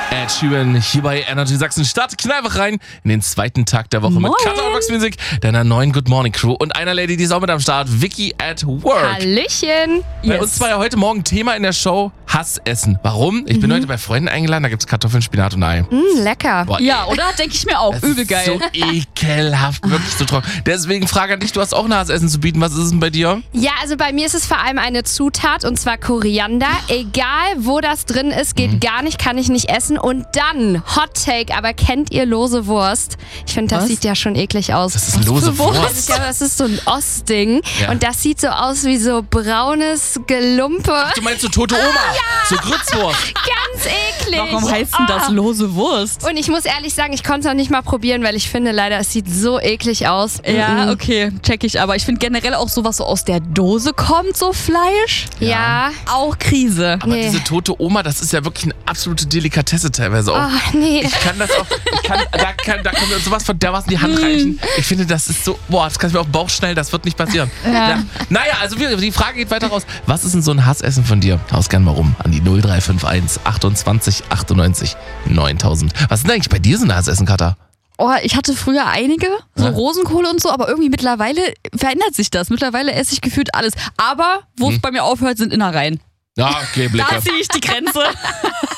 Ed Sheeran hier bei Energy Sachsen. Startet Kneipe rein in den zweiten Tag der Woche mit Katha und Max Music, deiner neuen Good Morning Crew und einer Lady, die ist auch mit am Start, Vicky at Work. Hallöchen. Bei uns war ja heute Morgen Thema in der Show Hassessen. Warum? Ich bin heute bei Freunden eingeladen, da gibt's Kartoffeln, Spinat und Ei. Lecker. Boah, Ja, oder? Denke ich mir auch. das Übel ist geil. so ekelhaft, wirklich so trocken. Deswegen Frage an dich, du hast auch ein Hassessen zu bieten. Was ist es denn bei dir? Ja, also bei mir ist es vor allem eine Zutat und zwar Koriander. Egal wo das drin ist, geht gar nicht, kann ich nicht essen. Und dann, Hot Take, aber kennt ihr lose Wurst? Ich finde, das sieht ja schon eklig aus. Das ist eine lose Ich glaube, Wurst. das ist so ein Ostding. Ja. Und das sieht so aus wie so braunes Gelumpe. Du meinst so tote Oma, so Grützwurst. Ganz eklig. Warum heißt denn das lose Wurst? Und ich muss ehrlich sagen, ich konnte es noch nicht mal probieren, weil ich finde leider, es sieht so eklig aus. Ja, okay, check ich. Aber ich finde generell auch so, was so aus der Dose kommt, so Fleisch. Ja. Auch Krise. Aber Nee. diese tote Oma, das ist ja wirklich eine absolute Delikatesse teilweise auch. Ach, nee. Ich kann das auch, da können wir sowas von dermaßen die Hand reichen. Ich finde, das ist so, das kannst du mir auf den Bauch schnell, das wird nicht passieren. Ja. Naja, also die Frage geht weiter raus. Was ist denn so ein Hassessen von dir? Haus gerne mal rum an die 0351 28 98 9000. Was ist denn eigentlich bei dir so ein Hassessen, Katha? Oh, ich hatte früher einige, so Ja. Rosenkohle und so, aber irgendwie mittlerweile verändert sich das. Mittlerweile esse ich gefühlt alles. Aber wo es bei mir aufhört, sind Innereien. Ja, okay, Blicke. Da ziehe ich die Grenze.